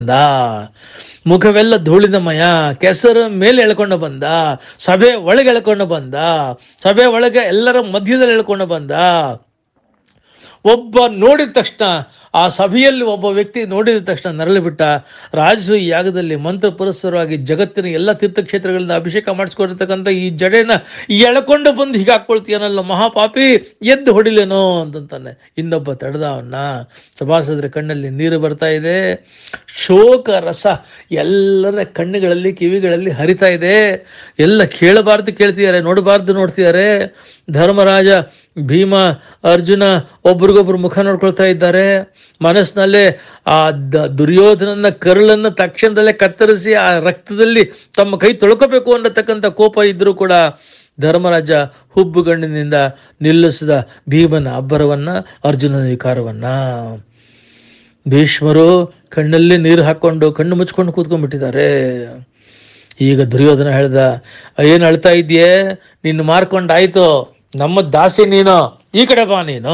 ಮುಖವೆಲ್ಲ ಧೂಳಿನಮಯ, ಕೆಸರು ಮೇಲೆ ಎಳ್ಕೊಂಡು ಬಂದ, ಸಭೆ ಒಳಗೆ ಎಳ್ಕೊಂಡು ಬಂದ, ಸಭೆ ಒಳಗೆ ಎಲ್ಲರ ಮಧ್ಯದಲ್ಲಿ ಎಳ್ಕೊಂಡು ಬಂದ. ಒಬ್ಬ ನೋಡಿದ ತಕ್ಷಣ, ಆ ಸಭೆಯಲ್ಲಿ ಒಬ್ಬ ವ್ಯಕ್ತಿ ನೋಡಿದ ತಕ್ಷಣ ನರಳಿ ಬಿಟ್ಟ. ರಾಜಸೂಯ ಯಾಗದಲ್ಲಿ ಮಂತ್ರ ಪುರಸ್ಸರವಾಗಿ ಜಗತ್ತಿನ ಎಲ್ಲ ತೀರ್ಥಕ್ಷೇತ್ರಗಳಿಂದ ಅಭಿಷೇಕ ಮಾಡಿಸ್ಕೊಂಡಿರ್ತಕ್ಕಂಥ ಈ ಜಡೆನ ಎಳ್ಕೊಂಡು ಬಂದು ಹೀಗೆ ಹಾಕ್ಕೊಳ್ತೀಯನಲ್ಲ ಮಹಾಪಾಪಿ, ಎದ್ದು ಹೊಡಿಲೇನೋ ಅಂತಂತಾನೆ. ಇನ್ನೊಬ್ಬ ತಡೆದ ಅವನ್ನ. ಸಭಾಸದರ ಕಣ್ಣಲ್ಲಿ ನೀರು ಬರ್ತಾ ಇದೆ, ಶೋಕ ರಸ ಎಲ್ಲರ ಕಣ್ಣುಗಳಲ್ಲಿ ಕಿವಿಗಳಲ್ಲಿ ಹರಿತಾ ಇದೆ. ಎಲ್ಲ ಕೇಳಬಾರ್ದು ಕೇಳ್ತಿದ್ದಾರೆ, ನೋಡಬಾರ್ದು ನೋಡ್ತಿದ್ದಾರೆ. ಧರ್ಮರಾಜ, ಭೀಮ, ಅರ್ಜುನ ಒಬ್ರಿಗೊಬ್ರು ಮುಖ ನೋಡ್ಕೊಳ್ತಾ ಇದ್ದಾರೆ. ಮನಸ್ಸಿನಲ್ಲೇ ಆ ದುರ್ಯೋಧನನ ಕರುಳನ್ನು ತಕ್ಷಣದಲ್ಲೇ ಕತ್ತರಿಸಿ ಆ ರಕ್ತದಲ್ಲಿ ತಮ್ಮ ಕೈ ತೊಳ್ಕೋಬೇಕು ಅನ್ನತಕ್ಕಂಥ ಕೋಪ ಇದ್ರೂ ಕೂಡ ಧರ್ಮರಾಜ ಹುಬ್ಬುಗಣ್ಣಿನಿಂದ ನಿಲ್ಲಿಸಿದ ಭೀಮನ ಅಬ್ಬರವನ್ನ, ಅರ್ಜುನನ ವಿಕಾರವನ್ನ. ಭೀಷ್ಮರು ಕಣ್ಣಲ್ಲಿ ನೀರು ಹಾಕ್ಕೊಂಡು ಕಣ್ಣು ಮುಚ್ಕೊಂಡು ಕೂತ್ಕೊಂಡ್ಬಿಟ್ಟಿದ್ದಾರೆ. ಈಗ ದುರ್ಯೋಧನ ಹೇಳ್ದ, ಏನು ಅಳ್ತಾ ಇದೆಯೇ, ನಿನ್ನ ಮಾರ್ಕೊಂಡಾಯ್ತು, ನಮ್ಮ ದಾಸಿ ನೀನು, ಈ ಕಡೆ ಬಾ ನೀನು.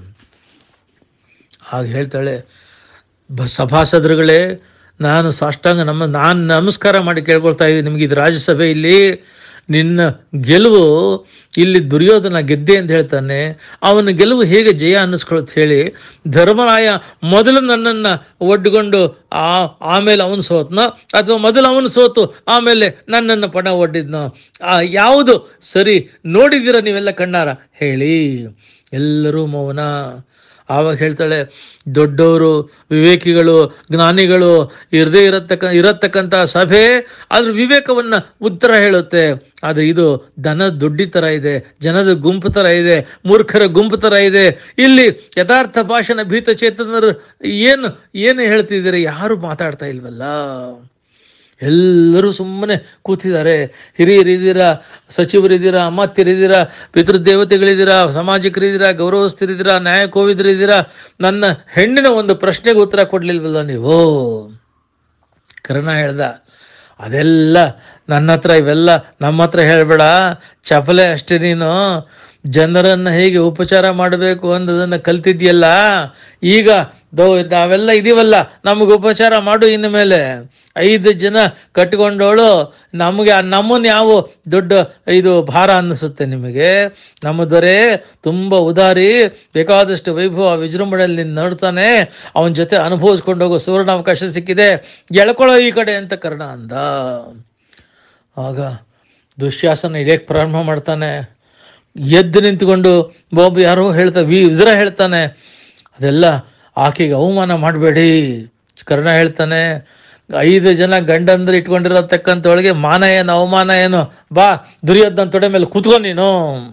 ಹಾಗೆ ಹೇಳ್ತಾಳೆ, ಸಭಾಸದರುಗಳೇ, ನಾನು ಸಾಷ್ಟಾಂಗ ನಾನು ನಮಸ್ಕಾರ ಮಾಡಿ ಕೇಳ್ಕೊಳ್ತಾ ಇದ್ದೀನಿ ನಿಮಗೆ, ಇದು ರಾಜ್ಯಸಭೆ, ಇಲ್ಲಿ ನಿನ್ನ ಗೆಲುವು, ಇಲ್ಲಿ ದುರ್ಯೋಧನ ಗೆದ್ದೆ ಅಂತ ಹೇಳ್ತಾನೆ, ಅವನ ಗೆಲುವು ಹೇಗೆ ಜಯ ಅನ್ನಿಸ್ಕೊಳತ್ ಹೇಳಿ. ಧರ್ಮರಾಯ ಮೊದಲು ನನ್ನನ್ನು ಒಡ್ಕೊಂಡು ಆಮೇಲೆ ಅವನು ಸೋತ್ನೋ, ಅಥವಾ ಮೊದಲು ಅವನು ಸೋತು ಆಮೇಲೆ ನನ್ನನ್ನು ಪಣ ಒಡ್ಡಿದ್ನೋ, ಯಾವುದು ಸರಿ ನೋಡಿದ್ದೀರ ನೀವೆಲ್ಲ ಕಣ್ಣಾರ ಹೇಳಿ. ಎಲ್ಲರೂ ಮೌನ. ಆವಾಗ ಹೇಳ್ತಾಳೆ, ದೊಡ್ಡವರು, ವಿವೇಕಿಗಳು, ಜ್ಞಾನಿಗಳು ಇರತಕ್ಕಂಥ ಸಭೆ ಅದ್ರ ವಿವೇಕವನ್ನು ಉತ್ತರ ಹೇಳುತ್ತೆ. ಆದರೆ ಇದು ದನ ದೊಡ್ಡಿ ಥರ ಇದೆ, ಜನದ ಗುಂಪು ಥರ ಇದೆ, ಮೂರ್ಖರ ಗುಂಪು ಥರ ಇದೆ. ಇಲ್ಲಿ ಯಥಾರ್ಥ ಭಾಷಣ ಭೀತ ಚೇತನರು ಏನು ಹೇಳ್ತಿದ್ದಾರೆ, ಯಾರು ಮಾತಾಡ್ತಾ ಇಲ್ವಲ್ಲ. ಎಲ್ಲರೂ ಸುಮ್ಮನೆ ಕೂತಿದ್ದಾರೆ. ಹಿರಿಯರಿದ್ದೀರಾ, ಸಚಿವರಿದ್ದೀರಾ, ಅಮಾತ್ಯರಿದ್ದೀರಾ, ಪಿತೃದೇವತೆಗಳಿದ್ದೀರಾ, ಸಾಮಾಜಿಕರಿದ್ದೀರಾ, ಗೌರವಸ್ಥರಿದ್ದೀರಾ, ನ್ಯಾಯ ಕೋವಿದರಿದ್ದೀರಾ. ನನ್ನ ಹೆಣ್ಣಿನ ಒಂದು ಪ್ರಶ್ನೆಗೆ ಉತ್ತರ ಕೊಡ್ಲಿಲ್ವಲ್ಲ ನೀವು. ಕರ್ಣ ಹೇಳ್ದ, ಅದೆಲ್ಲ ನನ್ನ ಹತ್ರ, ಇವೆಲ್ಲ ನಮ್ಮ ಹತ್ರ ಹೇಳಬೇಡ, ಚಪಲೆ ಅಷ್ಟೇ ನೀನು. ಜನರನ್ನು ಹೇಗೆ ಉಪಚಾರ ಮಾಡಬೇಕು ಅನ್ನೋದನ್ನು ಕಲ್ತಿದ್ಯಲ್ಲ, ಈಗ ನಾವೆಲ್ಲ ಇದೀವಲ್ಲ, ನಮಗೆ ಉಪಚಾರ ಮಾಡು. ಇನ್ನು ಮೇಲೆ 5 ಜನ ಕಟ್ಟಿಕೊಂಡವಳು ನಮ್ಮನ್ನು ಯಾವ ದೊಡ್ಡ ಇದು ಭಾರ ಅನ್ನಿಸುತ್ತೆ ನಿಮಗೆ? ನಮ್ಮ ದೊರೆ ತುಂಬ ಉದಾರಿ, ಬೇಕಾದಷ್ಟು ವೈಭವ ವಿಜೃಂಭಣೆಯಲ್ಲಿ ನೋಡ್ತಾನೆ, ಅವನ ಜೊತೆ ಅನುಭವಿಸ್ಕೊಂಡು ಹೋಗೋ ಸುವರ್ಣಾವಕಾಶ ಸಿಕ್ಕಿದೆ, ಎಳ್ಕೊಳ್ಳೋ ಈ ಕಡೆ ಅಂತ ಕರ್ಣ ಅಂದ. ಆಗ ದುಶ್ಯಾಸನ ಇಳಿಯಕ್ಕೆ ಪ್ರಾರಂಭ ಮಾಡ್ತಾನೆ. ಎದ್ದು ನಿಂತ್ಕೊಂಡು ಯಾರೋ ಇದರ ಹೇಳ್ತಾನೆ, ಅದೆಲ್ಲ ಆಕೆಗೆ ಅವಮಾನ ಮಾಡಬೇಡಿ. ಕರ್ಣ ಹೇಳ್ತಾನೆ, 5 ಜನ ಗಂಡಂದ್ರೆ ಇಟ್ಕೊಂಡಿರತಕ್ಕಂಥವಳಿಗೆ ಮಾನ ಏನು ಅವಮಾನ ಏನು, ಬಾ ದುರ್ಯೋಧನ ತೊಡೆ ಮೇಲೆ ಕೂತ್ಕೊ ನೀನು.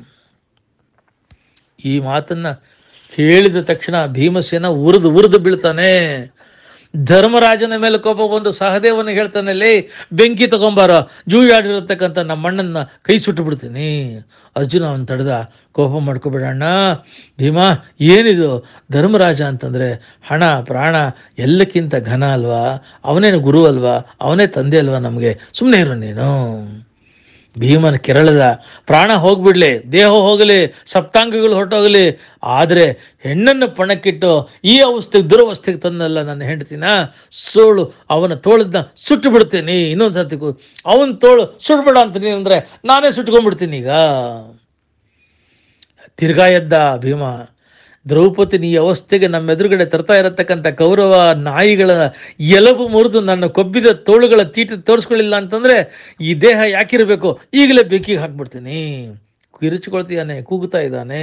ಈ ಮಾತನ್ನ ಹೇಳಿದ ತಕ್ಷಣ ಭೀಮಸೇನ ಉರಿದು ಬೀಳ್ತಾನೆ. ಧರ್ಮರಾಜನ ಮೇಲೆ ಕೋಪ ಬಂದು ಸಹದೇವನಿಗೆ ಹೇಳ್ತಾನೆ, ಲೇ ಬೆಂಕಿ ತಗೊಂಬಾರ, ಜೂಯಾಡಿರತಕ್ಕಂಥ ನಮ್ಮಣ್ಣನ ಕೈ ಸುಟ್ಟು ಬಿಡ್ತೀನಿ. ಅರ್ಜುನ ಅವನು ತಡೆದ, ಕೋಪ ಮಾಡ್ಕೊಬೇಡಣ್ಣ ಭೀಮಾ, ಏನಿದು? ಧರ್ಮರಾಜ ಅಂತಂದರೆ ಹಣ ಪ್ರಾಣ ಎಲ್ಲಕ್ಕಿಂತ ಘನ ಅಲ್ವಾ, ಅವನೇನು ಗುರು ಅಲ್ವಾ, ಅವನೇ ತಂದೆ ಅಲ್ವಾ ನಮಗೆ, ಸುಮ್ಮನೆ ಇರು ನೀನು. ಭೀಮನ ಕೆರಳದ, ಪ್ರಾಣ ಹೋಗ್ಬಿಡ್ಲಿ, ದೇಹ ಹೋಗಲಿ, ಸಪ್ತಾಂಗಗಳು ಹೊರಟೋಗಲಿ, ಆದರೆ ಹೆಣ್ಣನ್ನು ಪಣಕ್ಕಿಟ್ಟು ಈ ದುರವಸ್ಥೆಗೆ ತಂದಲ್ಲ ನನ್ನ ಹೆಂಡತಿನ, ಸೋಳು ಅವನ ತೋಳದನ್ನ ಸುಟ್ಟು ಬಿಡ್ತೀನಿ. ಇನ್ನೊಂದ್ಸತಿ ಅವನ ತೋಳು ಸುಟ್ಬಿಡ ಅಂತೀನಿ ಅಂದರೆ ನಾನೇ ಸುಟ್ಕೊಂಡ್ಬಿಡ್ತೀನಿ. ಈಗ ತಿರ್ಗಾ ಎದ್ದ ಭೀಮ. ದ್ರೌಪದಿನ ಈ ಅವಸ್ಥೆಗೆ ನಮ್ಮ ಎದುರುಗಡೆ ತರ್ತಾ ಇರತಕ್ಕಂಥ ಕೌರವ ನಾಯಿಗಳ ಎಲಬು ಮುರಿದು ನನ್ನ ಕೊಬ್ಬಿದ ತೋಳುಗಳ ತೀಟ ತೋರಿಸ್ಕೊಳ್ಳಿಲ್ಲ ಅಂತಂದರೆ ಈ ದೇಹ ಯಾಕಿರಬೇಕು, ಈಗಲೇ ಬೆಂಕಿಗೆ ಹಾಕ್ಬಿಡ್ತೀನಿ. ಕಿರಿಚಿಕೊಳ್ತೀಯಾನೆ, ಕೂಗುತ್ತಾ ಇದ್ದಾನೆ.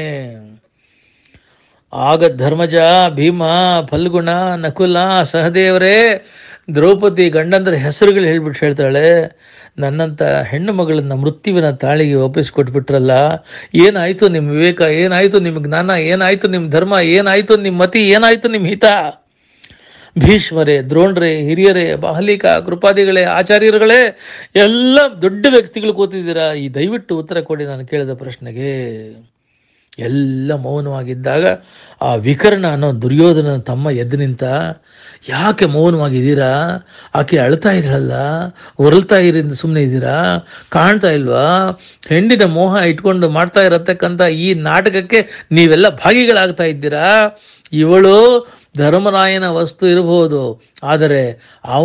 ಆಗ ಧರ್ಮಜ, ಭೀಮ, ಫಲ್ಗುಣ, ನಕುಲ, ಸಹದೇವರೇ, ದ್ರೌಪದಿ ಗಂಡಂದ್ರ ಹೆಸರುಗಳು ಹೇಳ್ತಾಳೆ, ನನ್ನಂಥ ಹೆಣ್ಣು ಮಗಳನ್ನ ಮೃತ್ಯುವಿನ ತಾಳಿಗೆ ಒಪ್ಪಿಸ್ಕೊಟ್ಬಿಟ್ರಲ್ಲ, ಏನಾಯಿತು ನಿಮ್ಮ ವಿವೇಕ, ಏನಾಯಿತು ನಿಮ್ಮ ಜ್ಞಾನ, ಏನಾಯಿತು ನಿಮ್ಮ ಧರ್ಮ, ಏನಾಯಿತು ನಿಮ್ಮ ಮತಿ, ಏನಾಯಿತು ನಿಮ್ಮ ಹಿತ? ಭೀಷ್ಮರೇ, ದ್ರೋಣ್ರೇ, ಹಿರಿಯರೇ, ಬಾಹಲಿಕ, ಕೃಪಾದಿಗಳೇ, ಆಚಾರ್ಯರುಗಳೇ, ಎಲ್ಲ ದೊಡ್ಡ ವ್ಯಕ್ತಿಗಳು ಕೂತಿದ್ದೀರಾ, ಈ ದಯವಿಟ್ಟು ಉತ್ತರ ಕೊಡಿ ನಾನು ಕೇಳಿದ ಪ್ರಶ್ನೆಗೆ. ಎಲ್ಲ ಮೌನವಾಗಿದ್ದಾಗ ಆ ವಿಕರ್ಣ ಅನ್ನೋ ದುರ್ಯೋಧನ ತಮ್ಮ ಎದ್ದು ನಿಂತ, ಯಾಕೆ ಮೌನವಾಗಿದ್ದೀರಾ? ಆಕೆ ಅಳ್ತಾ ಇದ್ರಲ್ಲ, ಹೊರಳ್ತಾ ಇರಿಂದ ಸುಮ್ಮನೆ ಇದ್ದೀರಾ? ಕಾಣ್ತಾ ಇಲ್ವಾ? ಹೆಣ್ಣಿನ ಮೋಹ ಇಟ್ಕೊಂಡು ಮಾಡ್ತಾ ಇರತಕ್ಕಂಥ ಈ ನಾಟಕಕ್ಕೆ ನೀವೆಲ್ಲ ಭಾಗಿಗಳಾಗ್ತಾ ಇದ್ದೀರಾ? ಇವಳು ಧರ್ಮರಾಯನ ವಸ್ತು ಇರಬಹುದು, ಆದರೆ